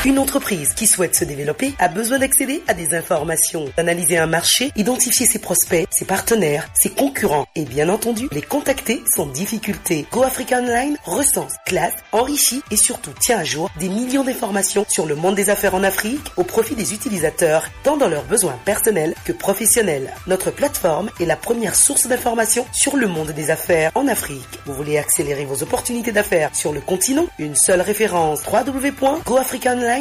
Une entreprise qui souhaite se développer a besoin d'accéder à des informations, d'analyser un marché, identifier ses prospects, ses partenaires, ses concurrents et bien entendu les contacter sans difficulté. Go Africa Online recense, classe, enrichit et surtout tient à jour des millions d'informations sur le monde des affaires en Afrique au profit des utilisateurs, tant dans leurs besoins personnels que professionnels. Notre plateforme est la première source d'informations sur le monde des affaires en Afrique. Vous voulez accélérer vos opportunités d'affaires sur le continent? Une seule référence, www.goafricaonline.com.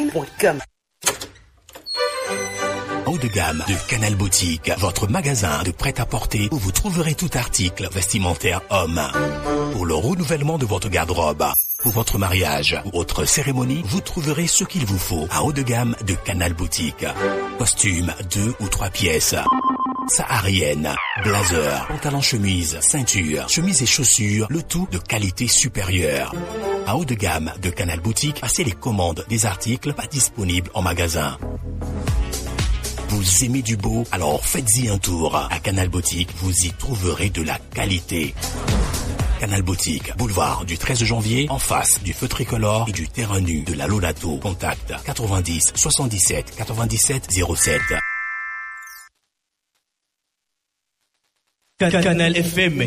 Haut de gamme de Canal Boutique, votre magasin de prêt-à-porter où vous trouverez tout article vestimentaire homme. Pour le renouvellement de votre garde-robe, pour votre mariage ou autre cérémonie, vous trouverez ce qu'il vous faut à haut de gamme de Canal Boutique. Costumes 2 ou 3 pièces, saharienne, blazer, pantalon chemise, ceinture, chemise et chaussures, le tout de qualité supérieure. À haut de gamme de Canal Boutique, passez les commandes des articles pas disponibles en magasin. Vous aimez du beau? Alors faites-y un tour. À Canal Boutique, vous y trouverez de la qualité. Canal Boutique, boulevard du 13 janvier, en face du feu tricolore et du terrain nu de la Lonato. Contact 90 77 97 07. Canal FM.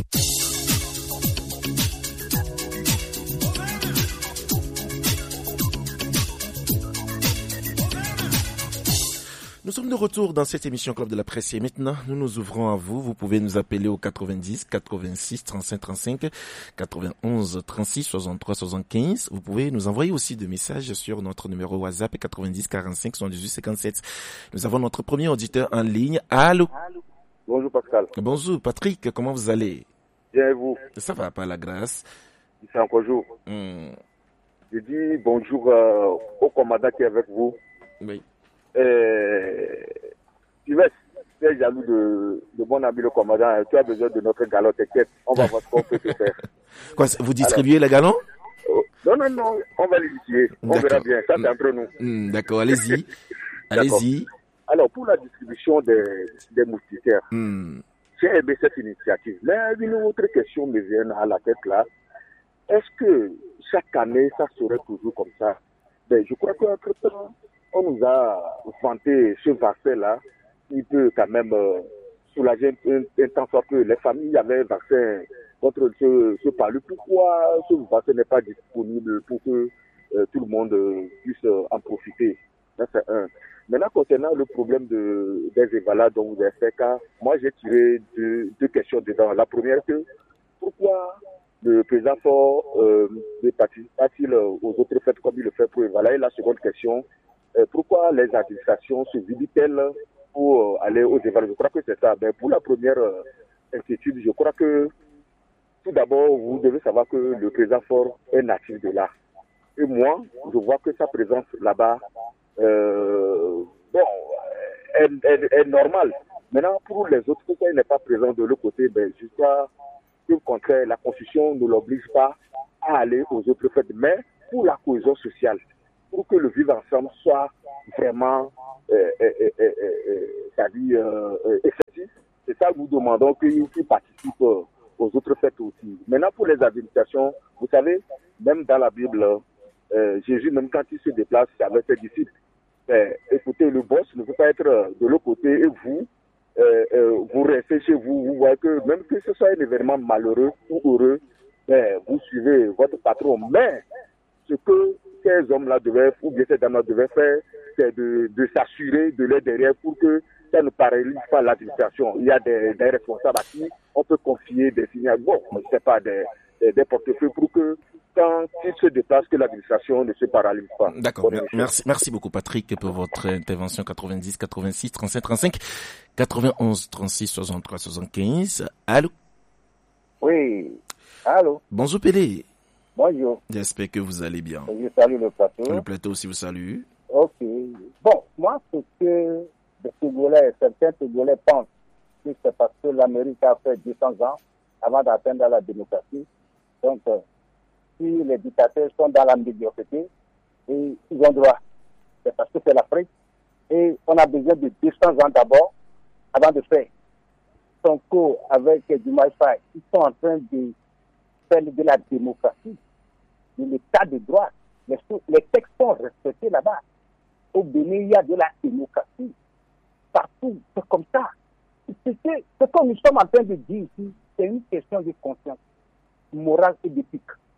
Nous sommes de retour dans cette émission Club de la Presse et maintenant nous nous ouvrons à vous. Vous pouvez nous appeler au 90 86 35 35 91 36 63 75. Vous pouvez nous envoyer aussi des messages sur notre numéro WhatsApp 90 45 78 57. Nous avons notre premier auditeur en ligne. Allô. Bonjour Pascal. Bonjour Patrick, comment vous allez? Bien et vous? Ça va, pas la grâce. C'est encore jour. Je dis bonjour au commandant qui est avec vous. Oui. Sylvestre, tu es jaloux de mon ami le commandant. Tu as besoin de notre galon, t'inquiète. On va voir ce qu'on peut te faire. Quoi, vous distribuez les galons? Non, on va les distribuer. On verra bien. Ça, c'est entre nous. D'accord, allez-y. Allez-y. Alors, pour la distribution des moustiquaires, j'ai aimé cette initiative. Mais une autre question me vient à la tête là. Est-ce que chaque année, ça serait toujours comme ça? Ben, je crois qu'entre-temps, on nous a vanté ce vaccin-là. Il peut quand même soulager un temps soit peu. Les familles avaient un vaccin contre ce palu. Pourquoi ce vaccin n'est pas disponible pour que tout le monde puisse en profiter? Ça, c'est un. Maintenant, concernant le problème des évalas dont vous avez fait cas, moi j'ai tiré deux questions dedans. La première, c'est pourquoi le président Faure ne participe pas-t-il aux autres fêtes comme il le fait pour Evala? Et la seconde question, pourquoi les administrations se vident-elles pour aller aux évaluations? Je crois que c'est ça. Mais pour la première inquiétude, je crois que tout d'abord, vous devez savoir que le président Faure est natif de là. Et moi, je vois que sa présence là-bas est normale. Maintenant, pour les autres, pourquoi il n'est pas présent de l'autre côté? Ben, jusqu'à au contraire, la Constitution ne l'oblige pas à aller aux autres fêtes. Mais pour la cohésion sociale, pour que le vivre ensemble soit vraiment effectif, c'est ça que nous demandons qu'ils participent aux autres fêtes aussi. Maintenant, pour les administrations, vous savez, même dans la Bible, Jésus, même quand il se déplace avec ses disciples, écoutez, le boss ne peut pas être de l'autre côté et vous, vous restez chez vous. Vous voyez que même que ce soit un événement malheureux ou heureux, vous suivez votre patron. Mais ce que ces hommes-là devaient, ou bien ces dames-là devaient faire, c'est de s'assurer de l'aide derrière pour que ça ne paralyse pas l'administration. Il y a des responsables à qui on peut confier des signaux, bon, je ne sais pas, des portefeuilles pour que quand il se déplace, que l'administration ne se paralyse pas. D'accord. Merci beaucoup, Patrick, pour votre intervention. 90, 86, 35, 35, 91, 36, 63, 75. Allô? Oui. Allô? Bonjour, Pélé. Bonjour. J'espère que vous allez bien. Je salue le plateau. Le plateau aussi vous salue. Ok. Bon, moi, ce que les Togolais, certains Togolais pensent que c'est parce que l'Amérique a fait 200 ans avant d'atteindre la démocratie. Donc, si les dictateurs sont dans la médiocrité, et ils ont droit. C'est parce que c'est l'Afrique. Et on a besoin de 200 ans d'abord, avant de faire. Sonko avec Diomaye Faye, ils sont en train de faire de la démocratie, de l'état de droit. Les textes sont respectés là-bas. au Bénin, il y a de la démocratie. Partout, c'est comme ça. Ce que nous sommes en train de dire ici, c'est une question de conscience, morale et d'éthique.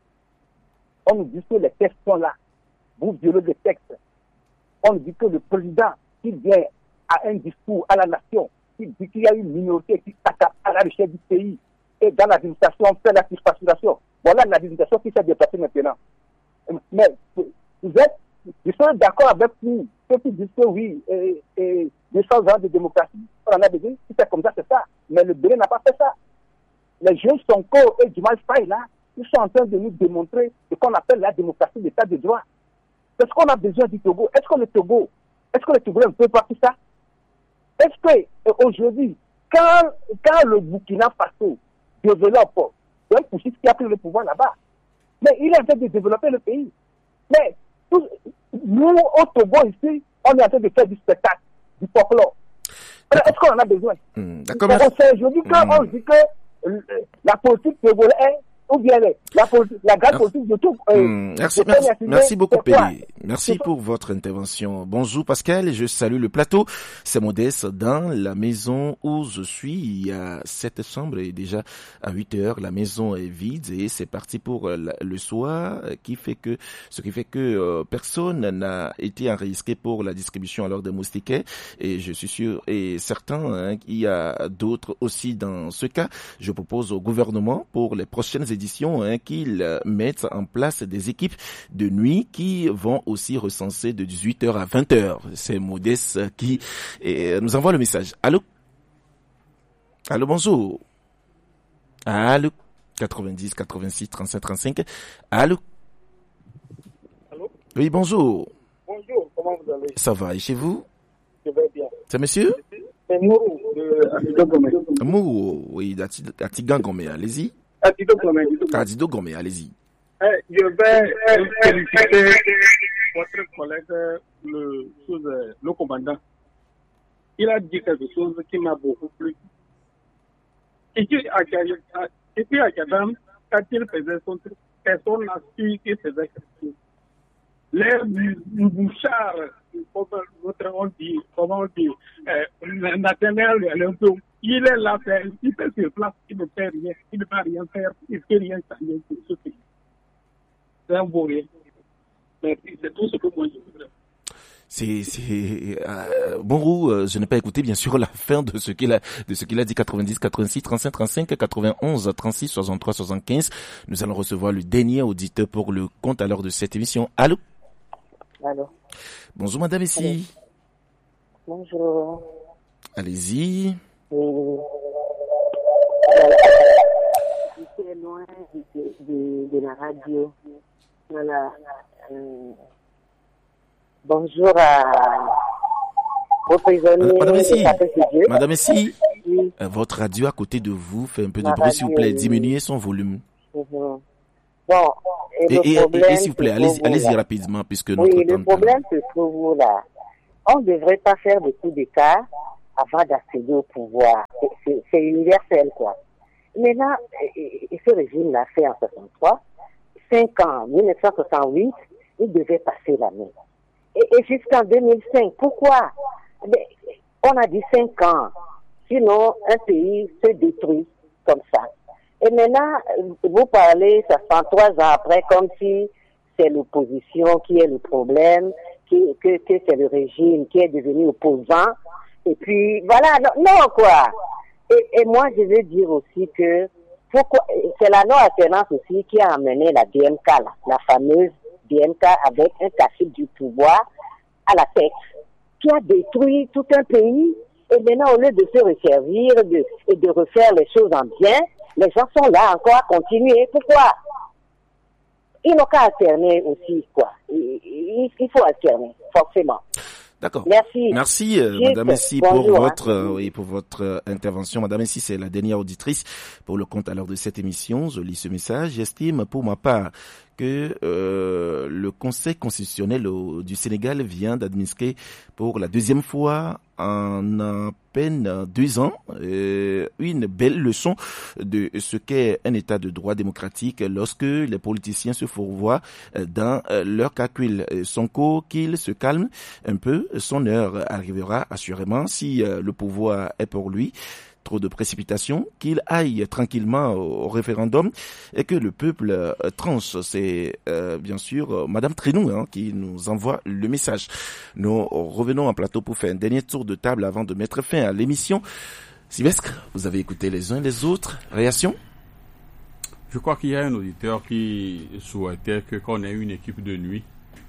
On nous dit que les textes sont là. Vous violez les textes. On nous dit que le président, qui vient à un discours à la nation, qui dit qu'il y a une minorité qui s'attaque à la richesse du pays, et dans l'administration, on fait la surfacturation. Voilà l'administration qui s'est déplacée maintenant. Mais je suis d'accord avec vous, ceux qui disent que oui, 200 ans de démocratie, on en a besoin, si c'est comme ça, c'est ça. Mais le Bénin n'a pas fait ça. Les jeunes Sonko et Diomaye Faye, là, ils sont en train de nous démontrer ce qu'on appelle la démocratie, l'état de droit. Est-ce qu'on a besoin du Togo? Est-ce que le Togo ne peut pas tout ça? Est-ce que aujourd'hui, quand le Burkina Faso développe un poussiste qui a pris le pouvoir là-bas, mais il est en train de développer le pays. Mais nous, au Togo, ici, on est en train de faire du spectacle, du folklore. Est-ce qu'on en a besoin? D'accord. Aujourd'hui, quand on dit que la politique togolaise, ou bien la grande politique de tout. Merci beaucoup, Pélé. Merci pour votre intervention. Bonjour, Pascal. Je salue le plateau. C'est Modeste dans la maison où je suis. Il y a 7 chambres et déjà à 8 heures, la maison est vide et c'est parti pour le soir, ce qui fait que personne n'a été risqué pour la distribution à l'heure des moustiquaires et je suis sûr et certain qu'il y a d'autres aussi dans ce cas. Je propose au gouvernement pour les prochaines éditions qu'ils mettent en place des équipes de nuit qui vont aussi recenser de 18h à 20h. C'est Modeste qui nous envoie le message. Allô? Allô, bonjour. Allô? 90 86 35 35. Allô? Allô? Oui, bonjour. Bonjour, comment vous allez? Ça va, et chez vous? Je vais bien. C'est monsieur? C'est Mourou de Atido-Gomé. Mourou, oui, d'Atigan-Gomé, allez-y. Atido-Gomé, allez-y. Je vais féliciter votre collègue, le commandant. Il a dit quelque chose qui m'a beaucoup plu. Et puis à Gadam, quand il faisait son truc, personne n'a su qu'il faisait quelque chose. Les bouchards, comment on dit, Nathaniel, il est là, il fait sur place, il ne fait rien, il ne va rien faire, il ne fait rien changer pour ce pays. C'est un beau rien. Mais c'est tout ce que moi je voudrais. Bonjour, je n'ai pas écouté bien sûr la fin de ce qu'il a dit. 90 86 35 35 91 36 63 75. Nous allons recevoir le dernier auditeur pour le compte à l'heure de cette émission. Allô? Allô? Bonjour madame ici. Bonjour. Allez-y. J'étais loin de la radio. Voilà. Bonjour aux prisonniers. Madame ici. Oui. Votre radio à côté de vous fait un peu de bruit, s'il vous plaît. Diminuez son volume. Bon. Et s'il vous plaît, allez-y rapidement puisque notre temps. Oui, le problème se trouve là. On ne devrait pas faire de coup d'État avant d'accéder au pouvoir. C'est universel, quoi. Mais là, ce régime l'a fait en 63. 5 ans, 1968, il devait passer la main. Et jusqu'en 2005, pourquoi? On a dit 5 ans. Sinon, un pays se détruit comme ça. Et maintenant, vous parlez, ça fait 3 ans après, comme si c'est l'opposition qui est le problème, que c'est le régime qui est devenu opposant. Et puis, voilà, non quoi. Et moi, je veux dire aussi que c'est la non-alternance aussi qui a amené la DMK, la fameuse DMK avec un cachet du pouvoir à la tête, qui a détruit tout un pays. Et maintenant, au lieu de se resservir et de refaire les choses en bien, les gens sont là encore à continuer. Pourquoi? Ils n'ont qu'à alterner aussi, quoi. Il faut alterner, forcément. D'accord. Merci. Merci, Madame Messi, pour votre intervention. Madame Messi, c'est la dernière auditrice pour le compte à l'heure de cette émission. Je lis ce message. J'estime, pour ma part, que le Conseil constitutionnel du Sénégal vient d'administrer pour la deuxième fois en à peine 2 ans une belle leçon de ce qu'est un état de droit démocratique lorsque les politiciens se fourvoient dans leur calcul. Sonko, qu'il se calme un peu, son heure arrivera assurément si le pouvoir est pour lui. Trop de précipitation, qu'il aille tranquillement au référendum et que le peuple tranche. C'est bien sûr Madame Trinou qui nous envoie le message. Nous revenons en plateau pour faire un dernier tour de table avant de mettre fin à l'émission. Sylvestre, vous avez écouté les uns les autres. Réaction? Je crois qu'il y a un auditeur qui souhaitait qu'on ait une équipe de nuit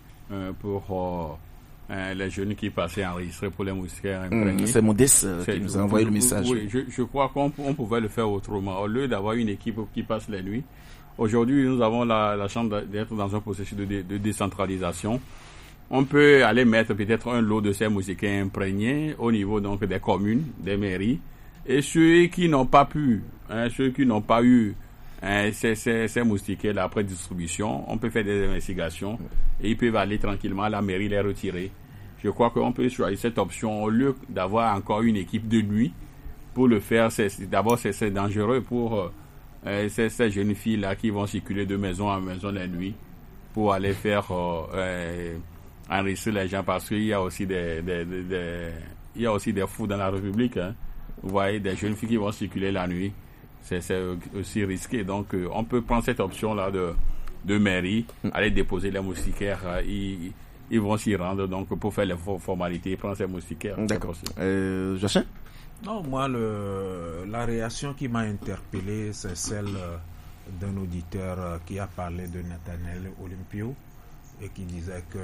pour les jeunes qui passaient enregistrés pour les moustiquaires imprégnés. C'est Modeste qui nous a envoyé le message. Oui, je crois qu'on pouvait le faire autrement. Au lieu d'avoir une équipe qui passe les nuits, aujourd'hui, nous avons la chance d'être dans un processus de décentralisation. On peut aller mettre peut-être un lot de ces moustiquaires imprégnés au niveau donc des communes, des mairies. Et ceux qui n'ont pas pu, ceux qui n'ont pas eu ces moustiquaires après distribution, on peut faire des investigations et ils peuvent aller tranquillement à la mairie les retirer. Je crois qu'on peut choisir cette option au lieu d'avoir encore une équipe de nuit pour le faire. D'abord, c'est dangereux pour ces jeunes filles là qui vont circuler de maison en maison la nuit pour aller faire enregistrer les gens, parce qu'il y a aussi il y a aussi des fous dans la République. Vous voyez, des jeunes filles qui vont circuler la nuit. C'est aussi risqué. Donc, on peut prendre cette option-là de mairie, aller déposer les moustiquaires. Ils vont s'y rendre donc pour faire les formalités, prendre ces moustiquaires. D'accord. Joachim? Non, moi, la réaction qui m'a interpellé, c'est celle d'un auditeur qui a parlé de Nathaniel Olympio et qui disait que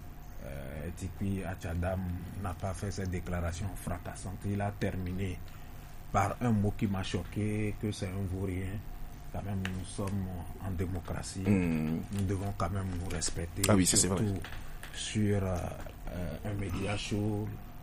Tikwi Achadam n'a pas fait cette déclaration fracassante. Il a terminé par un mot qui m'a choqué, que c'est un vaurien. Quand même, nous sommes en démocratie. Nous devons quand même nous respecter. Ah oui, c'est vrai. Sur un média show,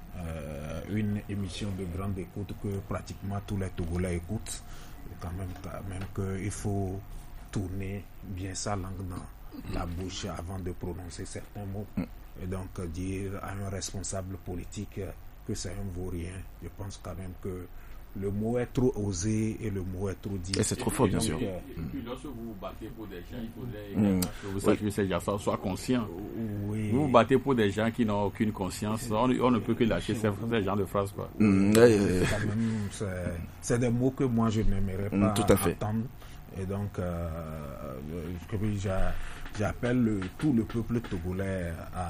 une émission de grande écoute que pratiquement tous les Togolais écoutent. Quand même qu'il faut tourner bien sa langue dans la bouche avant de prononcer certains mots. Et donc dire à un responsable politique que c'est un vaurien, je pense quand même que le mot est trop osé et le mot est trop dit. Et c'est trop fort, bien sûr. Et puis, lorsque vous vous battez pour des gens, il faudrait que vous sachiez que ces gens soient conscients. Oui. Vous vous battez pour des gens qui n'ont aucune conscience. On ne peut que lâcher ces genres de phrases. Quoi. Quand même, c'est des mots que moi, je n'aimerais pas entendre. Et donc, j'appelle tout le peuple togolais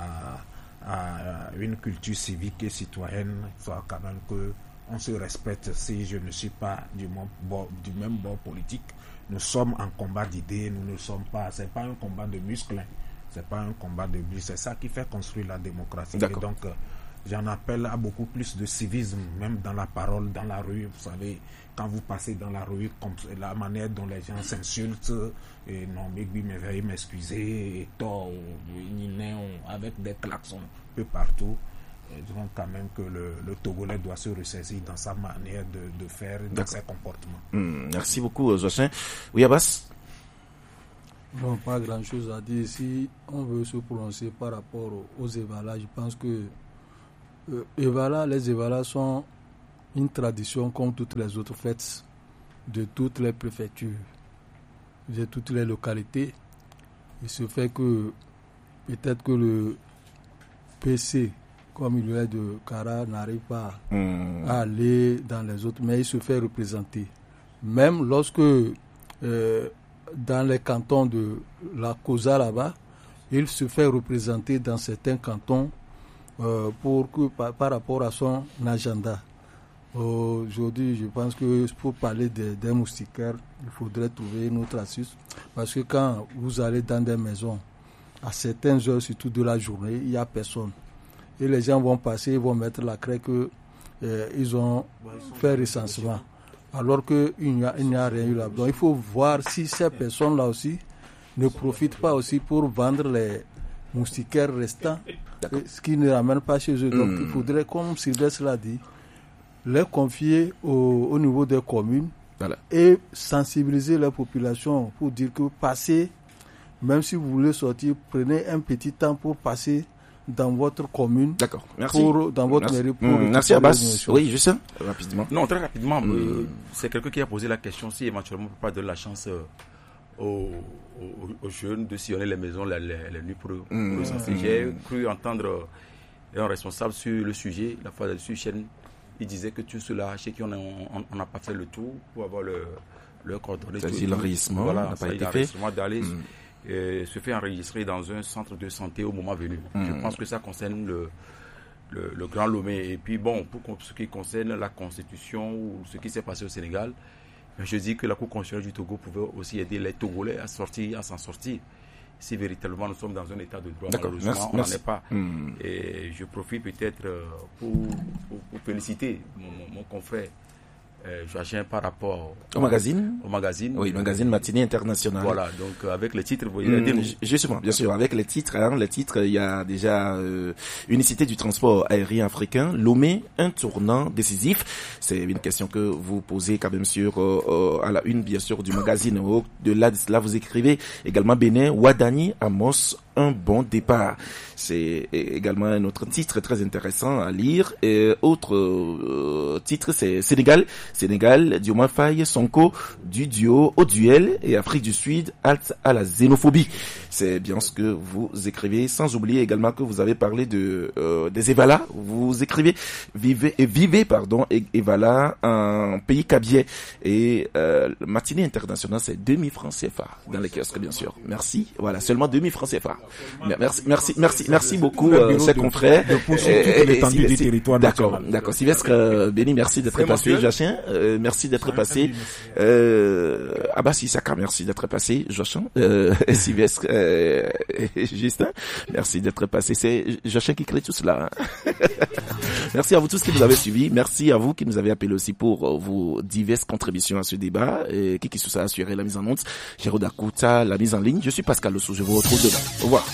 à une culture civique et citoyenne. Il faut quand même que on se respecte. Si je ne suis pas du même bord politique, nous sommes en combat d'idées, nous ne sommes pas, c'est pas un combat de muscles, c'est pas un combat de bus, c'est ça qui fait construire la démocratie. D'accord. Et donc, j'en appelle à beaucoup plus de civisme, même dans la parole, dans la rue. Vous savez, quand vous passez dans la rue, comme la manière dont les gens s'insultent, et non, mais veuillez m'excuser, et tort, avec des klaxons un peu partout. Donc quand même que le Togolais doit se ressaisir dans sa manière de faire, dans ses comportements. Merci beaucoup, Joachim. Oui, Abbas? Bon, pas grand-chose à dire. Si on veut se prononcer par rapport aux Evala, je pense que les Evala sont une tradition comme toutes les autres fêtes de toutes les préfectures, de toutes les localités. Il se fait que peut-être que le PC, comme il est de Kara, n'arrive pas à aller dans les autres, mais il se fait représenter. Même lorsque dans les cantons de la Kosa là-bas, il se fait représenter dans certains cantons par rapport à son agenda. Aujourd'hui, je pense que pour parler des moustiquaires, il faudrait trouver une autre astuce, parce que quand vous allez dans des maisons, à certaines heures, surtout de la journée, il n'y a personne. Et les gens vont passer, ils vont mettre la craie qu'ils ont fait recensement. Alors qu'il n'y a rien eu là. Donc il faut voir si ces personnes-là aussi ne profitent pas aussi pour vendre les moustiquaires restants, ce qui ne ramène pas chez eux. Donc il faudrait, comme Sylvestre l'a dit, les confier au niveau des communes et sensibiliser la population pour dire que passer Même si vous voulez sortir, prenez un petit temps pour passer dans votre commune. D'accord, merci. Dans votre mairie. Merci Abbas. Oui, juste rapidement. Non, très rapidement. C'est quelqu'un qui a posé la question si éventuellement on peut pas donner la chance aux jeunes de sillonner les maisons la nuit pour J'ai cru entendre un responsable sur le sujet, la fois sur chaîne, il disait que tout cela, chez qui on n'a pas fait le tour pour avoir leur coordonnée. C'est-à-dire l'enregistrement n'a pas été fait. D'aller se fait enregistrer dans un centre de santé au moment venu. Je pense que ça concerne le Grand Lomé. Et puis bon, pour ce qui concerne la Constitution ou ce qui s'est passé au Sénégal, je dis que la Cour constitutionnelle du Togo pouvait aussi aider les Togolais à s'en sortir. Si véritablement nous sommes dans un état de droit, malheureusement, on n'en est pas. Et je profite peut-être pour féliciter mon confrère Joachim par rapport au magazine. Oui, le magazine Matinée Internationale. Voilà, donc avec les titres, vous voyez justement, bien sûr, avec les titres, il y a déjà Unicité du transport aérien africain, Lomé, un tournant décisif. C'est une question que vous posez quand même à la une, bien sûr, du magazine. Au-delà de cela, vous écrivez également Bénin, Ouadani, Amos, un bon départ. C'est également un autre titre très intéressant à lire. Et autre titre, c'est Sénégal, Diomaye Faye, Sonko, du duo au duel, et Afrique du Sud, halte à la xénophobie. C'est bien ce que vous écrivez, sans oublier également que vous avez parlé des Evala. Vous écrivez vivez Evala, un pays cabiais. Et Matinée Internationale, c'est 2000 francs CFA dans les kiosques, bien sûr. Merci. Voilà, seulement 2000 francs CFA. Merci beaucoup, chers confrères. D'accord. Sylvestre Béni, merci d'être passé. Joachim, merci d'être passé. Abbas Issaka, merci d'être passé. Joachim, Sylvestre, Justin, merci d'être passé. C'est Joachim qui crée tout cela. Merci à vous tous qui nous avez suivis. Merci à vous qui nous avez appelés aussi pour vos diverses contributions à ce débat. Qui a assuré la mise en onde. Géraud Dakuta, la mise en ligne. Je suis Pascal Lessou. Je vous retrouve demain. Au revoir.